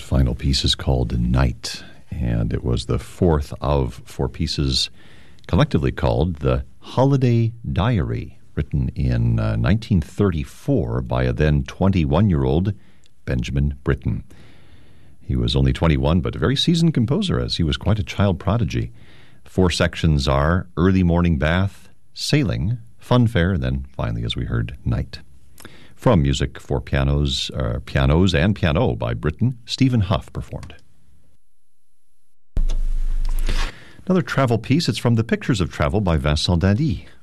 final piece is called Night, and it was the fourth of four pieces collectively called The Holiday Diary, written in 1934 by a then 21-year-old Benjamin Britten. He was only 21, but a very seasoned composer, as he was quite a child prodigy. Four sections are Early Morning Bath, Sailing, Funfair, and then finally, as we heard, Night. From Music for Pianos and Piano by Britten, Stephen Huff performed. Another travel piece, it's from The Pictures of Travel by Vincent Dadi.